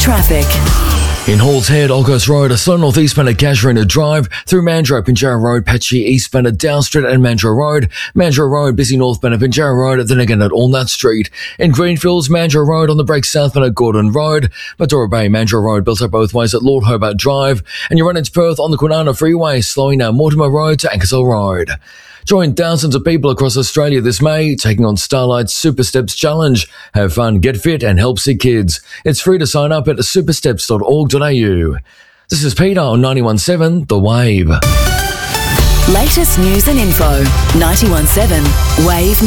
traffic. In Halls Head, Olcott Road, a slow northeastbound at Casuarina Drive, through Mandurah, Pinjarra Road, patchy eastbound at Dow Street and Mandurah Road, busy northbound at Pinjarra Road, then again at Allnut Street. In Greenfields, Mandurah Road on the break southbound at Gordon Road, Medora Bay, Mandurah Road built up both ways at Lord Hobart Drive, and you run into Perth on the Kwinana Freeway, slowing down Mortimer Road to Ankersall Road. Join thousands of people across Australia this May, taking on Starlight's Super Steps Challenge. Have fun, get fit and help sick kids. It's free to sign up at supersteps.org.au. This is Peter on 91.7 The Wave. Latest news and info. 91.7 Wave News.